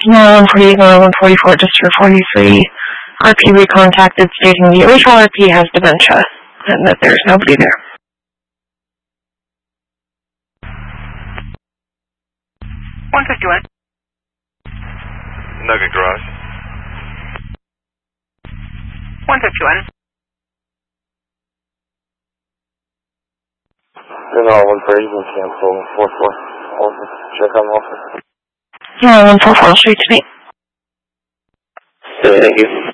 No, 144, District 43. RP recontacted stating the original RP has dementia and that there's nobody there. 151. Nugget Garage. 151. No, 130 can cancel. 44. Office. Check on office. No, 144, straight to me. Thank you.